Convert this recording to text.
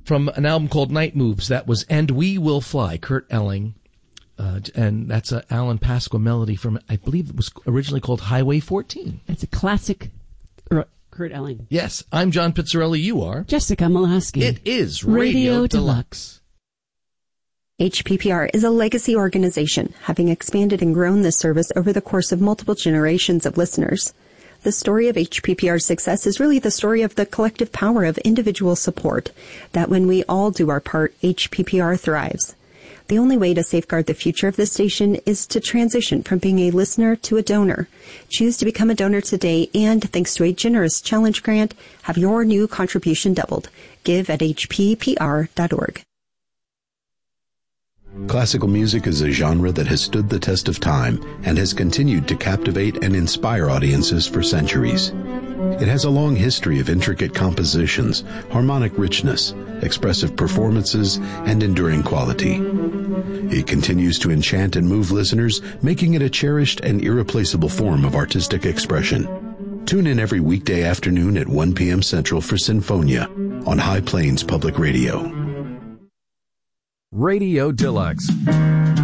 from an album called Night Moves. That was And We Will Fly, Kurt Elling. And that's a Alan Pasqua melody from, I believe it was originally called Highway 14. It's a classic Kurt Elling. Yes, I'm John Pizzarelli. You are? Jessica Molaski. It is Radio Deluxe. HPPR is a legacy organization, having expanded and grown this service over the course of multiple generations of listeners. The story of HPPR's success is really the story of the collective power of individual support, that when we all do our part, HPPR thrives. The only way to safeguard the future of this station is to transition from being a listener to a donor. Choose to become a donor today, and thanks to a generous challenge grant, have your new contribution doubled. Give at hppr.org. Classical music is a genre that has stood the test of time and has continued to captivate and inspire audiences for centuries. It has a long history of intricate compositions, harmonic richness, expressive performances, and enduring quality. It continues to enchant and move listeners, making it a cherished and irreplaceable form of artistic expression. Tune in every weekday afternoon at 1 p.m. Central for Sinfonia on High Plains Public Radio. Radio Deluxe.